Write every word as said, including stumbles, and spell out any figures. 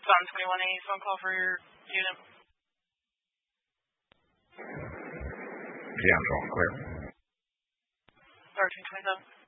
Fountain twenty-one, a phone call for your unit. Yeah, I'm all clear. thirteen twenty-seven.